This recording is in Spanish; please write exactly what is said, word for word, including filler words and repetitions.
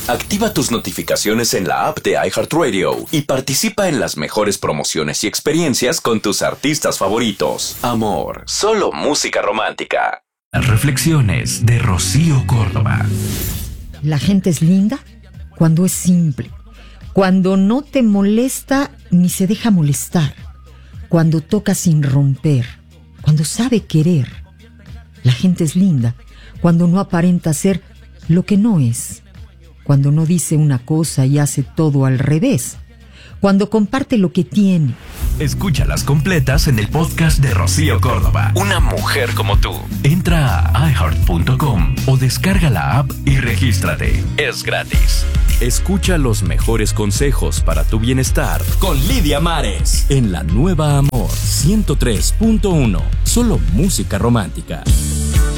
Activa tus notificaciones en la app de iHeartRadio y participa en las mejores promociones y experiencias con tus artistas favoritos. Amor, solo música romántica. Reflexiones de Rocío Córdoba. La gente es linda cuando es simple, cuando no te molesta ni se deja molestar, cuando toca sin romper, cuando sabe querer. La gente es linda cuando no aparenta ser lo que no es, cuando no dice una cosa y hace todo al revés, cuando comparte lo que tiene. Escúchalas completas en el podcast de Rocío Córdoba. Una mujer como tú. Entra a i heart punto com o descarga la app y regístrate. Es gratis. Escucha los mejores consejos para tu bienestar con Lidia Mares en La Nueva Amor ciento tres punto uno. Solo música romántica.